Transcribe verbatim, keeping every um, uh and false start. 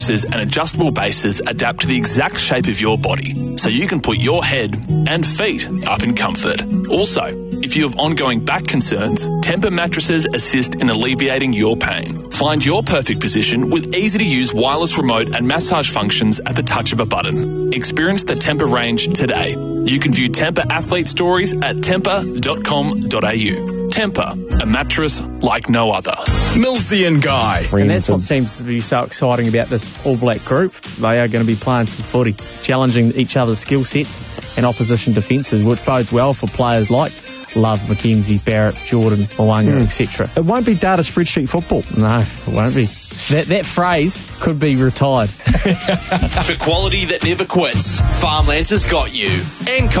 and adjustable bases adapt to the exact shape of your body, so you can put your head and feet up in comfort. Also, if you have ongoing back concerns, Tempur mattresses assist in alleviating your pain. Find your perfect position with easy-to-use wireless remote and massage functions at the touch of a button. Experience the Tempur range today. You can view Tempur athlete stories at tempur dot com dot a u. Tempur, a mattress like no other. Millsy and Guy. And that's what seems to be so exciting about this All Black group. They are going to be playing some footy, challenging each other's skill sets and opposition defences, which bodes well for players like Love, McKenzie, Barrett, Jordan, Mwanga, mm. et cetera. It won't be data spreadsheet football. No, it won't be. That that phrase could be retired. For quality that never quits, Farmlands has got you. And